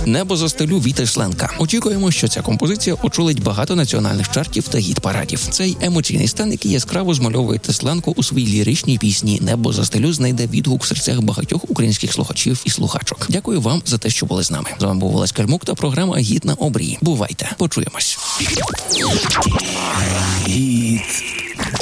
«Небо застелю» Віти Шленка. Очікуємо, що ця композиція очолить багато національних чартів та гіт-парадів. Цей емоційний стан, який яскраво змальовує Тесленко у своїй ліричній пісні «Небо застелю», знайде відгук в серцях багатьох українських слухачів і слухачок. Дякую вам за те, що були з нами. З вами був Олесь Кальмук та програма «Гіт на обрії». Бувайте. Почуємось. Гіт